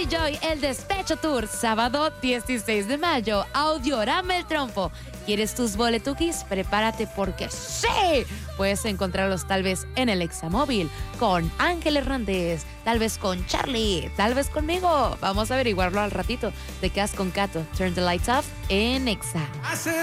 Joy, el Despecho Tour, sábado 16 de mayo, Audiorama El Trompo. ¿Quieres tus boletuquis? Prepárate porque sí, puedes encontrarlos tal vez en el Examóvil, con Ángel Hernández, tal vez con Charlie, tal vez conmigo. Vamos a averiguarlo al ratito. Te quedas con Cato, Turn the Lights Off en Exa.